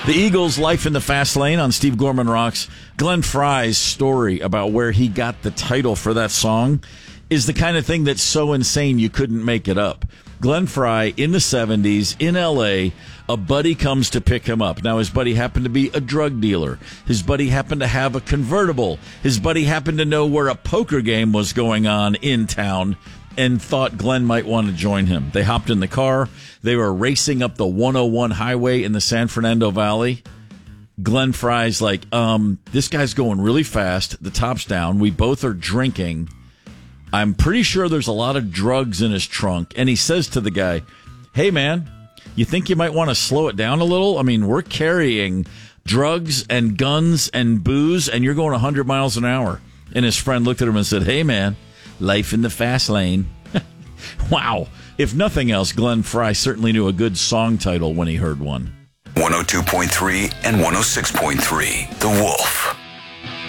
The Eagles' Life in the Fast Lane on Steve Gorman Rocks. Glenn Frey's story about where he got the title for that song is the kind of thing that's so insane you couldn't make it up. Glenn Frey, in the 70s, in L.A., a buddy comes to pick him up. Now, his buddy happened to be a drug dealer. His buddy happened to have a convertible. His buddy happened to know where a poker game was going on in town and thought Glenn might want to join him. They hopped in the car. They were racing up the 101 highway in the San Fernando Valley. Glenn Frey's like, this guy's going really fast. The top's down. We both are drinking. I'm pretty sure there's a lot of drugs in his trunk. And he says to the guy, hey, man, you think you might want to slow it down a little? I mean, we're carrying drugs and guns and booze, and you're going 100 miles an hour. And his friend looked at him and said, hey, man, life in the fast lane. Wow. If nothing else, Glenn Frey certainly knew a good song title when he heard one. 102.3 and 106.3, The Wolf.